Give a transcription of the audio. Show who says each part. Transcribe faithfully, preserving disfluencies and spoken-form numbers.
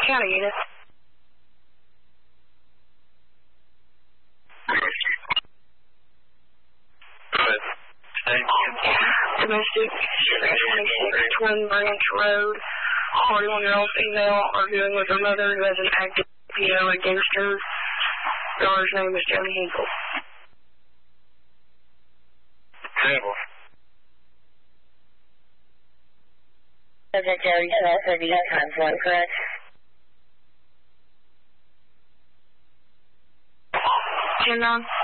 Speaker 1: County unit. Domestic, twenty-six Twin Branch Road, forty-one-year-old female arguing with her mother who has an active P O against her. Daughter's name is Joni Hinkle.
Speaker 2: Table.
Speaker 3: Subject Joey Smith, have you got time for it, correct?
Speaker 1: ten nine.